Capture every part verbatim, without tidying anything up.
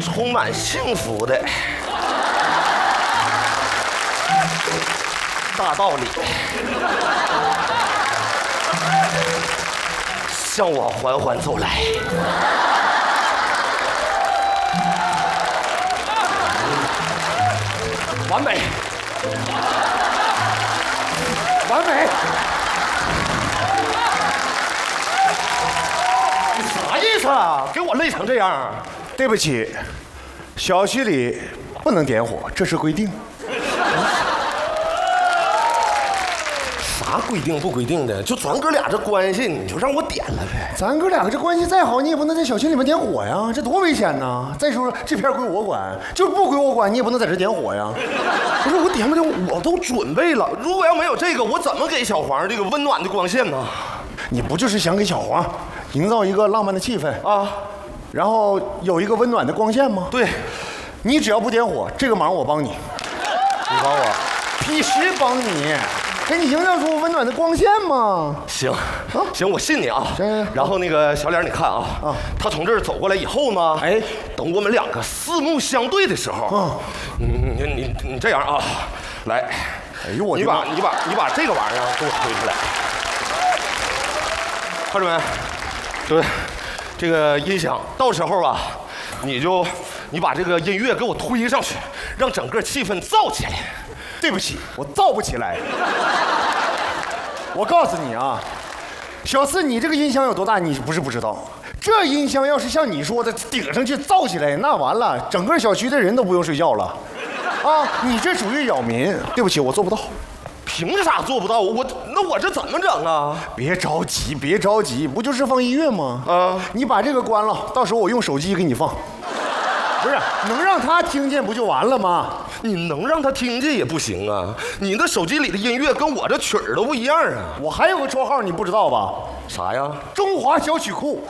充满幸福的大道理，向我缓缓走来。完美， 完美。 你啥意思啊？给我累成这样？ 对不起，小区里不能点火，这是规定。 啥规定不规定的？就咱哥俩这关系，你就让我点了呗。 咱哥俩这关系再好，你也不能在小区里面点火呀，这多危险呐！再说这片归我管，就是不归我管，你也不能在这点火呀。 不是我点不点，我都准备了。如果要没有这个，我怎么给小黄这个温暖的光线呢？ 你不就是想给小黄营造一个浪漫的气氛啊， 然后有一个温暖的光线吗？ 对， 你只要不点火，这个忙我帮你。你帮我？必须帮你。给你营造出温暖的光线吗？ 行，行，我信你啊。 行。 然后那个小脸，你看啊， 啊， 他从这儿走过来以后呢，哎，等我们两个四目相对的时候，啊，你你你你这样啊，来， 哎呦我， 你把你把你把这个玩意儿给我推出来，看着没？对，这个音响，到时候啊，你就你把这个音乐给我推上去，让整个气氛燥起来。 对不起，我造不起来。我告诉你啊，小四，你这个音箱有多大，你不是不知道。这音箱要是像你说的顶上去造起来，那完了，整个小区的人都不用睡觉了。啊，你这属于扰民。对不起，我做不到。 凭啥做不到？我那我这怎么整啊？ 别着急，别着急，不就是放音乐吗？啊，你把这个关了，到时候我用手机给你放。不是，能让他听见不就完了吗？ 你能让他听见也不行啊！你那手机里的音乐跟我这曲儿都不一样啊！ 我还有个绰号，你不知道吧？ 啥呀？ 中华小曲库。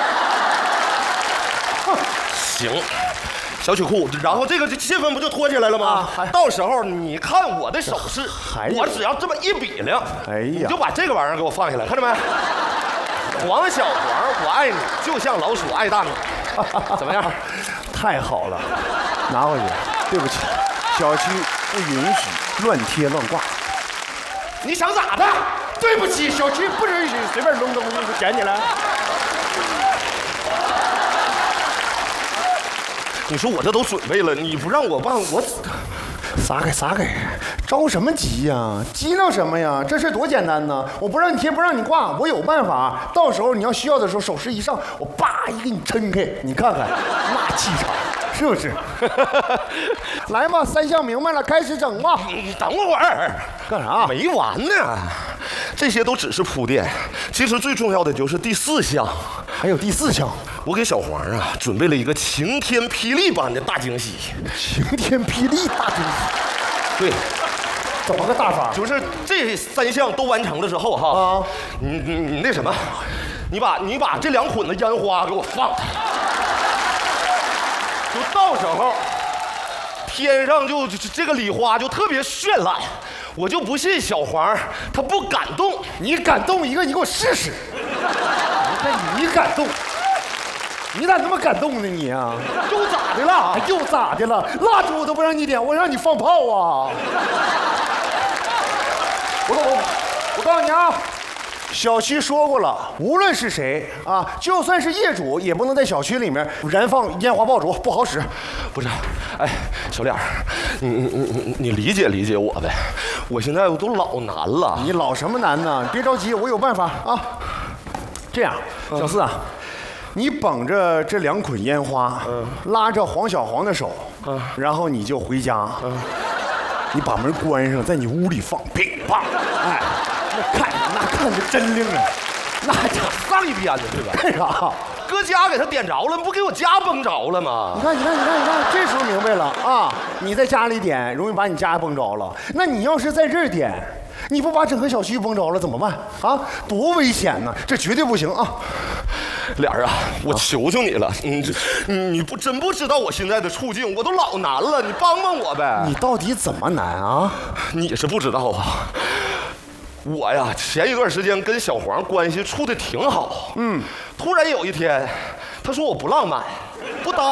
行，小曲库，然后这个气氛不就拖起来了吗？啊、到时候你看我的手势，我只要这么一比量，哎呀，你就把这个玩意儿给我放下来，看着没？黄小黄，我爱你，就像老鼠爱大米，怎么样？ 太好了，拿回去。对不起，小区不允许乱贴乱挂。 你想咋的？ 对不起，小区不允许随便扔东西就捡起来。 你说我这都准备了，你不让我办，我撒开撒开，着什么急呀？急闹什么呀？这事多简单呢！我不让你贴，不让你挂，我有办法。到时候你要需要的时候，手势一上，我叭一给你抻开，你看看那气场。是不是？来吧，三项明白了，开始整吧。 你等会儿， 干啥？ 没完呢，这些都只是铺垫。其实最重要的就是第四项， 还有第四项。 我给小黄啊准备了一个晴天霹雳般的大惊喜。 晴天霹雳大惊喜？ 对。 怎么个大法？ 就是这三项都完成的时候哈，啊，你你你那什么，你把你把这两捆的烟花给我放开。就到时候，天上就这个礼花就特别绚烂，我就不信小黄他不感动。 你感动一个，你给我试试。你看你感动，你咋那么感动呢你啊？ 又咋的了？ 又咋的了？蜡烛我都不让你点，我让你放炮啊！我我我告诉你啊。小区说过了，无论是谁啊，就算是业主，也不能在小区里面燃放烟花爆竹，不好使。 不是，哎，小脸，你你你你理解理解我呗。我现在我都老难了。 你老什么难呢？你别着急，我有办法啊。这样，小四啊，嗯、你捧着这两捆烟花，嗯、拉着黄小黄的手，嗯、然后你就回家。嗯、你把门关上，在你屋里放，乒乓，哎。那看那看着真灵啊，那家上一边的对吧？ 干啥？ 搁家给他点着了，不给我家崩着了吗？ 你看，你看，你看，你看，这时候明白了啊！你在家里点，容易把你家崩着了。那你要是在这儿点，你不把整个小区崩着了怎么办啊？多危险呢！这绝对不行啊！ 脸儿啊，我求求你了，你你不真不知道我现在的处境，我都老难了，你帮帮我呗！ 你到底怎么难啊？ 你是不知道啊。我呀，前一段时间跟小黄关系处得挺好，嗯，突然有一天，他说我不浪漫，